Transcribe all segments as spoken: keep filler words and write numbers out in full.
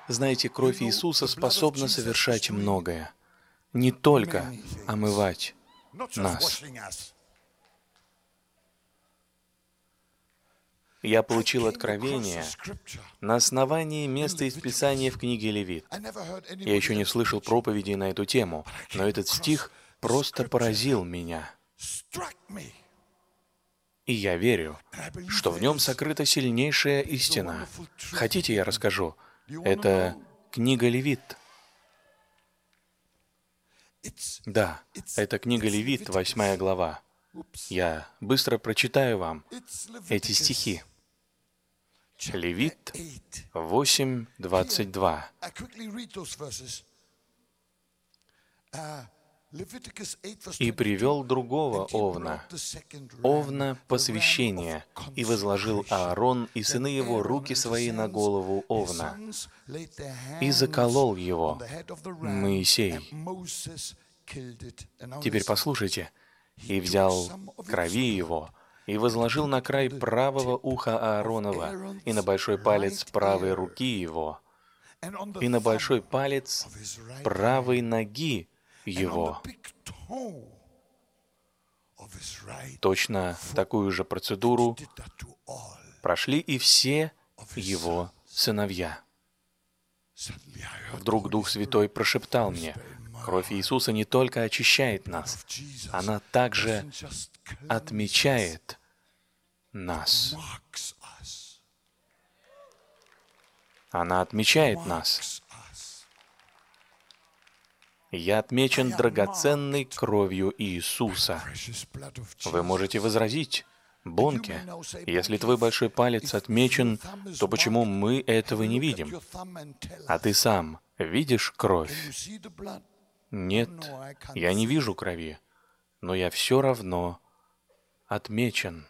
Знаете, кровь Иисуса способна совершать многое. Не только омывать нас. Я получил откровение на основании места из Писания в книге Левит. Я еще не слышал проповедей на эту тему, но этот стих просто поразил меня. И я верю, что в нем сокрыта сильнейшая истина. Хотите, я расскажу? Это книга Левит. Да, это книга Левит, восьмая глава. Я быстро прочитаю вам эти стихи. Левит восемь, двадцать два. «И привел другого овна, овна посвящения, и возложил Аарон и сыны его руки свои на голову овна, и заколол его Моисей». Теперь послушайте. «И взял крови его, и возложил на край правого уха Ааронова, и на большой палец правой руки его, и на большой палец правой ноги его». Точно такую же процедуру прошли и все его сыновья. Вдруг Дух Святой прошептал мне: кровь Иисуса не только очищает нас, она также отмечает нас. Она отмечает нас. Я отмечен драгоценной кровью Иисуса. Вы можете возразить: Бонке, если твой большой палец отмечен, то почему мы этого не видим? А ты сам видишь кровь? Нет, я не вижу крови, но я все равно отмечен.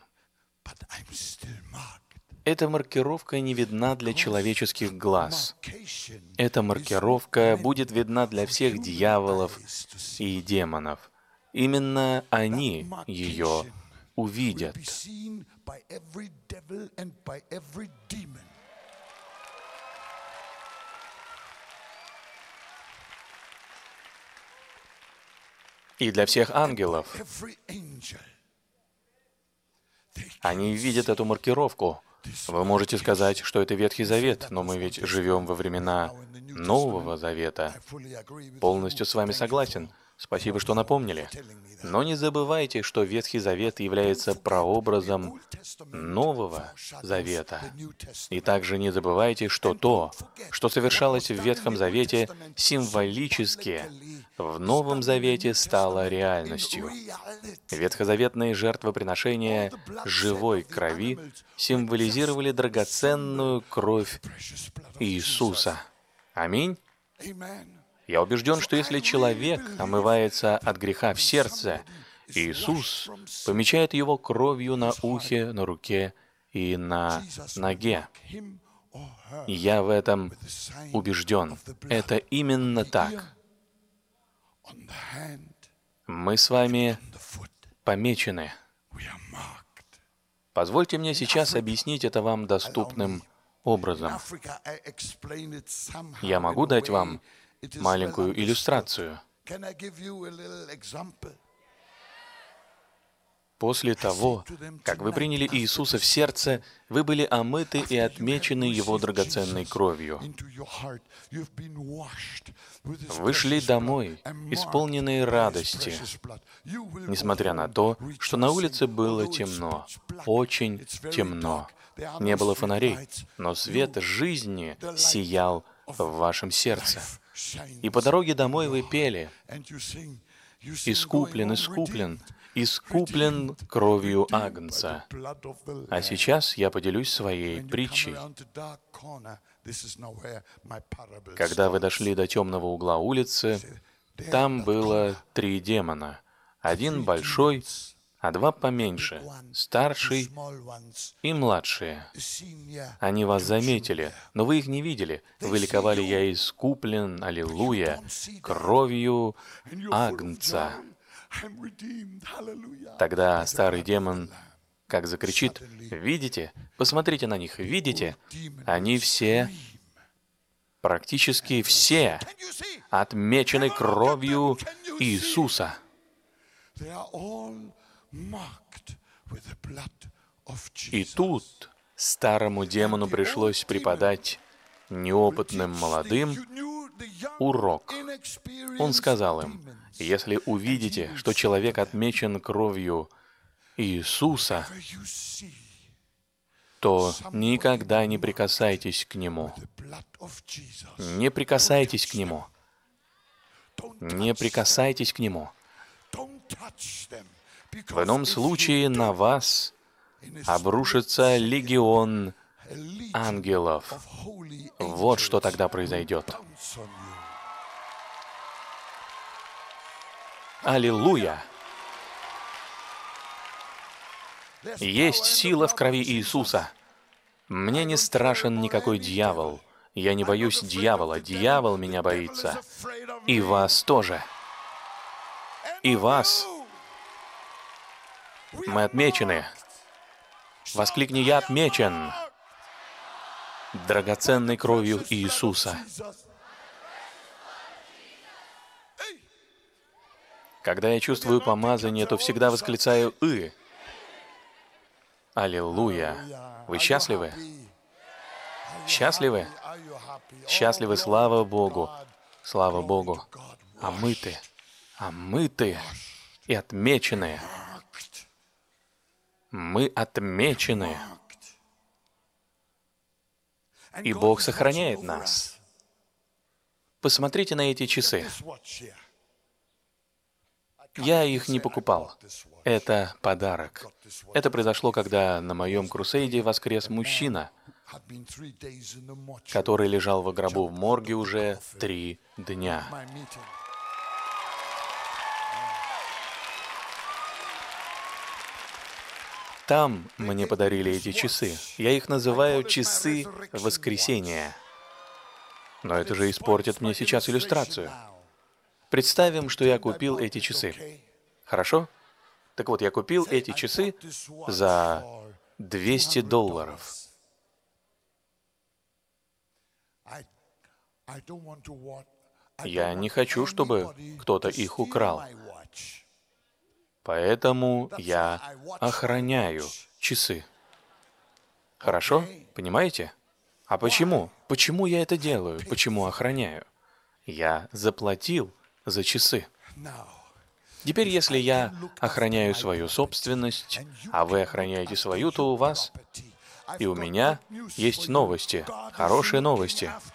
Эта маркировка не видна для человеческих глаз. Эта маркировка будет видна для всех дьяволов и демонов. Именно они ее увидят. И для всех ангелов. Они видят эту маркировку. Вы можете сказать, что это Ветхий Завет, но мы ведь живем во времена Нового Завета. Полностью с вами согласен. Спасибо, что напомнили. Но не забывайте, что Ветхий Завет является прообразом Нового Завета. И также не забывайте, что то, что совершалось в Ветхом Завете, символически в Новом Завете стало реальностью. Ветхозаветные жертвоприношения живой крови символизировали драгоценную кровь Иисуса. Аминь. Я убежден, что если человек омывается от греха в сердце, Иисус помечает его кровью на ухе, на руке и на ноге. И я в этом убежден. Это именно так. Мы с вами помечены. Позвольте мне сейчас объяснить это вам доступным образом. Я могу дать вам маленькую иллюстрацию. После того, как вы приняли Иисуса в сердце, вы были омыты и отмечены Его драгоценной кровью. Вы шли домой, исполненные радости, несмотря на то, что на улице было темно, очень темно. Не было фонарей, но свет жизни сиял в вашем сердце. И по дороге домой вы пели: «Искуплен, искуплен, искуплен кровью Агнца». А сейчас я поделюсь своей притчей. Когда вы дошли до темного угла улицы, там было три демона. Один большой, а два поменьше, старший и младшие. Они вас заметили, но вы их не видели. Вы ликовали: «Я искуплен, аллилуйя, кровью Агнца». Тогда старый демон как закричит: «Видите? Посмотрите на них, видите? Они все Практически все отмечены кровью Иисуса. И тут старому демону пришлось преподать неопытным молодым урок. Он сказал им: если увидите, что человек отмечен кровью Иисуса, то никогда не прикасайтесь к нему. Не прикасайтесь к нему. Не прикасайтесь к нему. В ином случае на вас обрушится легион ангелов. Вот что тогда произойдет. Аллилуйя! Есть сила в крови Иисуса. Мне не страшен никакой дьявол. Я не боюсь дьявола. Дьявол меня боится. И вас тоже. И вас. Мы отмечены. Воскликни: я отмечен драгоценной кровью Иисуса. Когда я чувствую помазание, то всегда восклицаю «И». Аллилуйя! Вы счастливы? Счастливы? Счастливы, слава Богу! Слава Богу! Омыты, омыты и отмечены. Мы отмечены. И Бог сохраняет нас. Посмотрите на эти часы. Я их не покупал. Это подарок. Это произошло, когда на моем крусейде воскрес мужчина, который лежал во гробу в морге уже три дня. Там мне подарили эти часы. Я их называю «часы воскресения». Но это же испортит мне сейчас иллюстрацию. Представим, что я купил эти часы. Хорошо? Так вот, я купил эти часы за двести долларов. Я не хочу, чтобы кто-то их украл. Поэтому я охраняю часы. Хорошо? Понимаете? А почему? Почему я это делаю? Почему охраняю? Я заплатил за часы. Теперь, если я охраняю свою собственность, а вы охраняете свою, то у вас и у меня есть новости, хорошие новости.